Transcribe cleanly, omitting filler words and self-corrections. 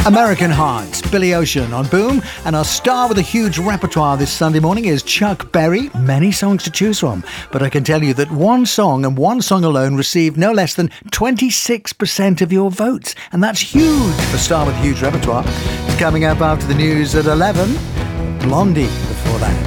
American Heart, Billy Ocean on Boom, and our star with a huge repertoire this Sunday morning is Chuck Berry. Many songs to choose from, but I can tell you that one song and one song alone received no less than 26% of your votes, and that's huge for a star with a huge repertoire. Coming up after the news at 11, Blondie before that.